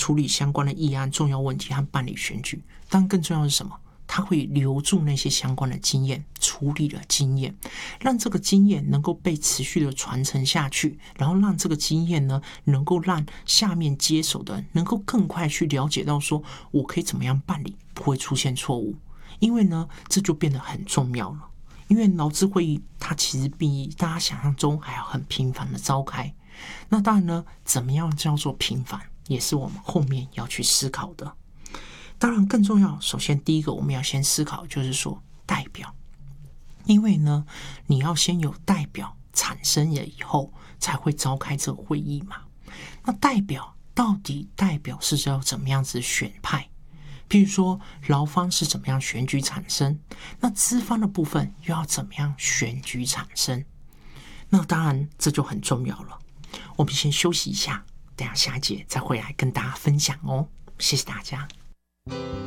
处理相关的议案、重要问题和办理选举。当然更重要的是什么？他会留住那些相关的经验，处理的经验，让这个经验能够被持续的传承下去，然后让这个经验呢，能够让下面接手的人能够更快去了解到说，我可以怎么样办理，不会出现错误。因为呢，这就变得很重要了。因为劳资会议它其实比大家想象中还要很频繁的召开。那当然呢，怎么样叫做频繁，也是我们后面要去思考的。当然更重要，首先第一个我们要先思考就是说代表，因为呢你要先有代表产生了以后才会召开这个会议嘛。那代表到底代表是要怎么样子选派？譬如说劳方是怎么样选举产生，那资方的部分又要怎么样选举产生？那当然这就很重要了。我们先休息一下，等一下下一节再回来跟大家分享哦。谢谢大家。